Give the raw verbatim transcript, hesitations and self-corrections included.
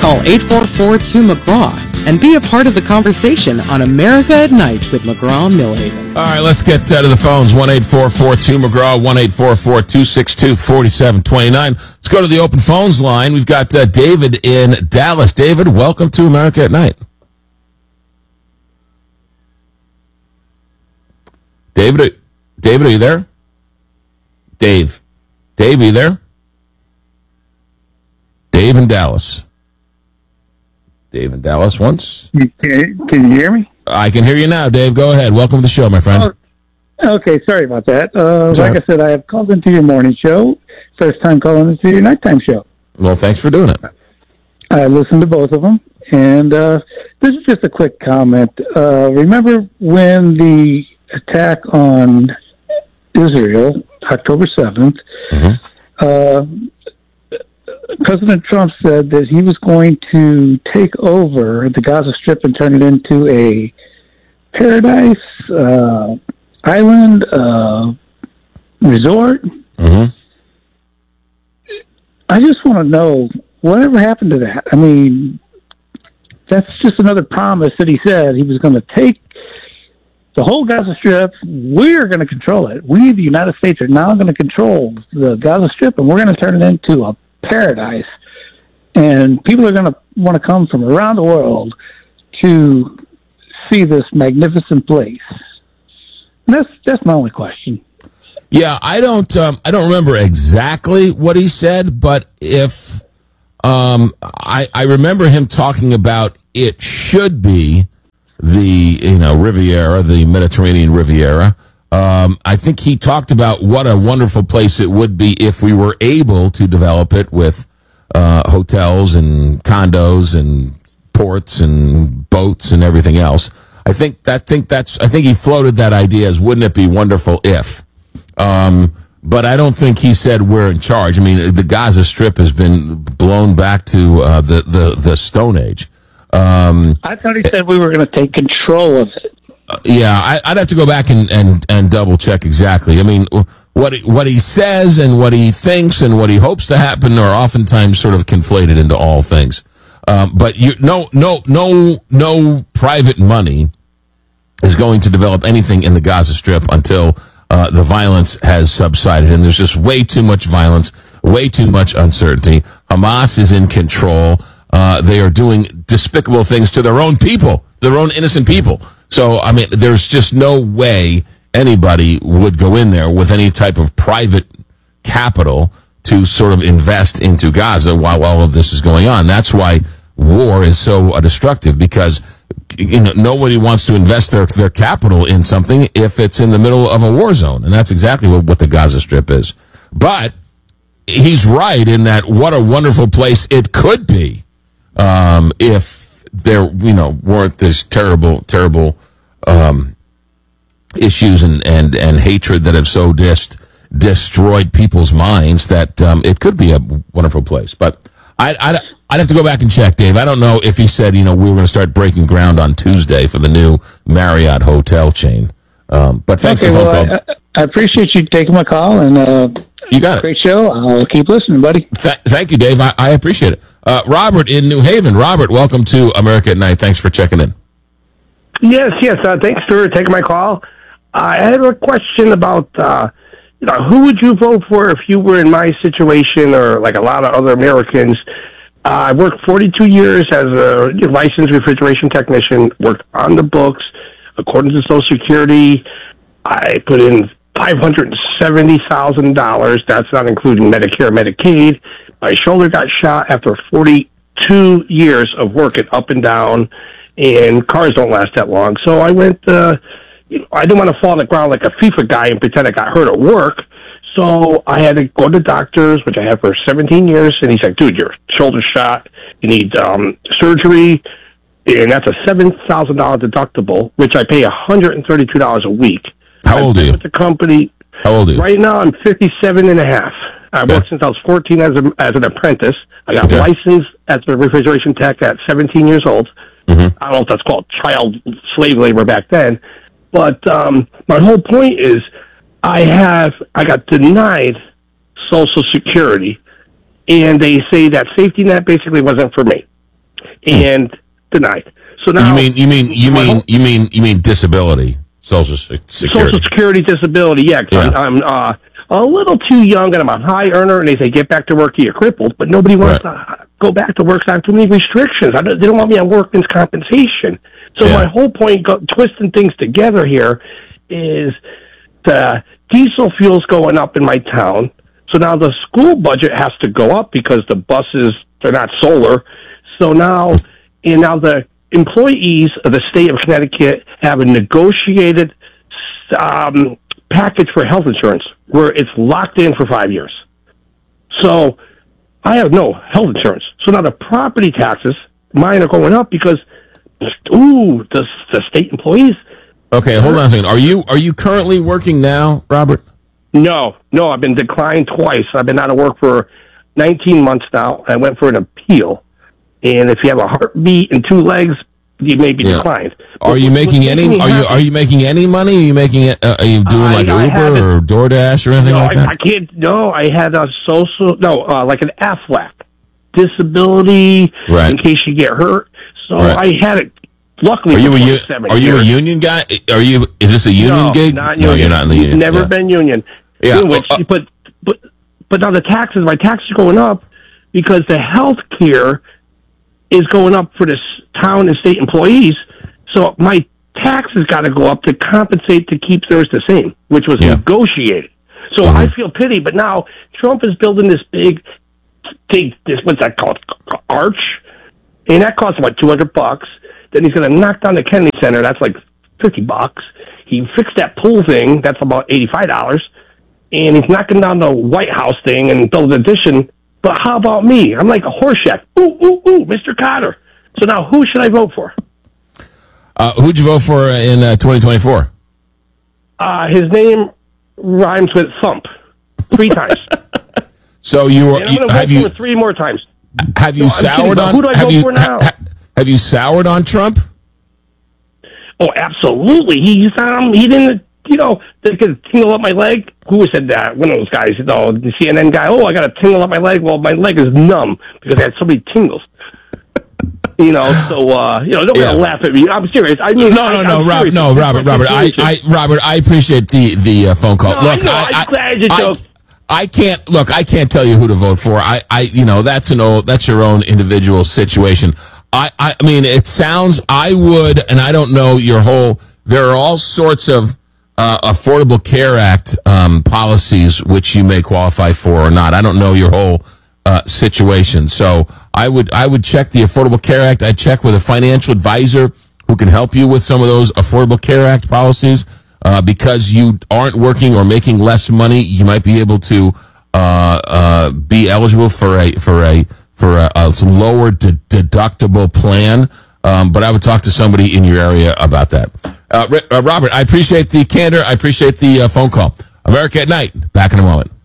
Call eight four four two McGraw and be a part of the conversation on America at Night with McGraw Millhaven. All right, let's get uh, to the phones. one eight four four two McGraw, one eight four four two six two four seven two nine. Let's go to the open phones line. We've got uh, David in Dallas. David, welcome to America at Night. David, David, are you there? Dave. Dave, are you there? Dave in Dallas. Dave in Dallas once. You can, can you hear me? I can hear you now, Dave. Go ahead. Welcome to the show, my friend. Oh, okay, sorry about that. Uh, like I said, I have called into your morning show. First time calling into your nighttime show. Well, thanks for doing it. I listened to both of them, and uh, this is just a quick comment. Uh, remember when the attack on Israel, October seventh, mm-hmm. uh, President Trump said that he was going to take over the Gaza Strip and turn it into a paradise uh, island uh, resort. Mm-hmm. I just want to know whatever happened to that. I mean, that's just another promise that he said he was going to take the whole Gaza Strip. We're going to control it. We, the United States, are now going to control the Gaza Strip, and we're going to turn it into a paradise. And people are going to want to come from around the world to see this magnificent place. And that's that's my only question. Yeah, I don't um, I don't remember exactly what he said, but if um, I I remember him talking about it should be the you know Riviera, the Mediterranean Riviera. Um, I think he talked about what a wonderful place it would be if we were able to develop it with uh, hotels and condos and ports and boats and everything else. I think that think that's I think he floated that idea as wouldn't it be wonderful if. Um, but I don't think he said we're in charge. I mean, the Gaza Strip has been blown back to uh, the, the the Stone Age. Um, I thought he said we were going to take control of it. Uh, yeah, I, I'd have to go back and, and, and double check exactly. I mean, what he, what he says and what he thinks and what he hopes to happen are oftentimes sort of conflated into all things. Um, but you, no, no, no, no private money is going to develop anything in the Gaza Strip until uh, the violence has subsided. And there's just way too much violence, way too much uncertainty. Hamas is in control. Uh, they are doing despicable things to their own people, their own innocent people. So, I mean, there's just no way anybody would go in there with any type of private capital to sort of invest into Gaza while all of this is going on. That's why war is so uh, destructive, because you know nobody wants to invest their, their capital in something if it's in the middle of a war zone. And that's exactly what, what the Gaza Strip is. But he's right in that what a wonderful place it could be um, if there, you know, weren't this terrible, terrible um, issues and, and, and hatred that have so dist, destroyed people's minds that um, it could be a wonderful place. But I, I, I'd have to go back and check, Dave. I don't know if he said, you know, we were going to start breaking ground on Tuesday for the new Marriott hotel chain. Um, but thanks okay, for the well, phone call. I, I appreciate you taking my call, and uh, you got it. Great show. I'll keep listening, buddy. Th- thank you, Dave. I, I appreciate it. Uh, Robert in New Haven. Robert, welcome to America at Night. Thanks for checking in. Yes, yes. Uh, thanks for taking my call. I have a question about, uh, you know, who would you vote for if you were in my situation or like a lot of other Americans? Uh, I worked forty-two years as a licensed refrigeration technician, worked on the books. According to Social Security, I put in five hundred seventy thousand dollars. That's not including Medicare, Medicaid. My shoulder got shot after forty-two years of working up and down, and cars don't last that long. So I went, uh, you know, I didn't want to fall on the ground like a FIFA guy and pretend I got hurt at work. So I had to go to doctors, which I had for seventeen years, and he's like, dude, your shoulder's shot. You need um, surgery, and that's a seven thousand dollars deductible, which I pay one hundred thirty-two dollars a week. How old are you? With the company. How old are you? Right now, I'm fifty-seven and a half. I okay. worked since I was fourteen as, a, as an apprentice. I got okay. licensed as a refrigeration tech at seventeen years old. Mm-hmm. I don't know if that's called child slave labor back then. But um, my whole point is I have I got denied Social Security, and they say that safety net basically wasn't for me. and denied. So now You mean you mean you my mean whole- you mean you mean disability, Social Se- Security. Social Security disability, yeah. 'Cause Yeah. I'm, I'm uh, a little too young and I'm a high earner, and they say get back to work, you're crippled, but nobody wants Right. to go back to work. So I have too many restrictions. I don't, they don't want me on workman's compensation. So Yeah. my whole point, go, twisting things together here, is the diesel fuel's going up in my town. So now the school budget has to go up because the buses, they're not solar. So now, and now the employees of the state of Connecticut have a negotiated um, package for health insurance where it's locked in for five years. So I have no health insurance. So now the property taxes, mine are going up because, ooh, the, the state employees. Okay, hold on a second. Are you are you currently working now, Robert? No, no, I've been declined twice. I've been out of work for nineteen months now. I went for an appeal. And if you have a heartbeat and two legs, you may be Yeah. declined. Are you What's making any? me Are you happy- are you making any money? Are you making it? Uh, are you doing I- like I Uber haven't. or DoorDash or anything No, like I, that? I can't. No, I had a social. No, uh, like an A F L A C, disability, Right. in case you get hurt. So Right. I had it. Luckily, Are you for a u- twenty-seven are you a years. union guy? Are you? Is this a union no, gig? Not No, union. you're not in the union. Never Yeah. been union. Yeah, In which, uh, uh, but but but now the taxes. My taxes are going up because the health care is going up for this town and state employees. So my taxes got to go up to compensate to keep theirs the same, which was Yeah. negotiated. So Mhm. I feel pity, but now Trump is building this big, big, this what's that called, arch, and that costs about two hundred bucks. Then he's going to knock down the Kennedy Center. That's like fifty bucks. He fixed that pool thing. That's about eighty-five dollars. And he's knocking down the White House thing and build an addition. But how about me? I'm like a Horseshack. Ooh, ooh, ooh, Mister Cotter. So now who should I vote for? Uh, who'd you vote for in uh, twenty twenty-four? Uh, his name rhymes with thump. Three times. So you were And I'm you, going to have vote you for him three more times. have you No, I'm kidding, soured but on who do I have vote you for now? ha- have you soured on Trump? Oh, absolutely. He's um, he didn't, you know, they could tingle up my leg. Who said that? One of those guys, you know, the C N N guy. Oh, I got to tingle up my leg. Well, my leg is numb because I had so many tingles. You know, so uh, you know, don't Yeah. laugh at me. I'm serious. I mean, No, I, no, no, I'm Rob, serious. no, Robert, Robert. I, Situation. I, Robert, I appreciate the the uh, phone call. No, look, I know, I, I'm I, glad you I, joked. I can't look. I can't tell you who to vote for. I, I, you know, that's an old, that's your own individual situation. I, I, I mean, it sounds. I would, and I don't know your whole. There are all sorts of uh, Affordable Care Act um, policies which you may qualify for or not. I don't know your whole uh, situation, so I would I would check the Affordable Care Act. I'd check with a financial advisor who can help you with some of those Affordable Care Act policies. Uh, because you aren't working or making less money, you might be able to uh, uh, be eligible for a for a for a, a lower de- deductible plan. Um, but I would talk to somebody in your area about that. Uh, uh, Robert, I appreciate the candor. I appreciate the uh, phone call. America at Night. Back in a moment.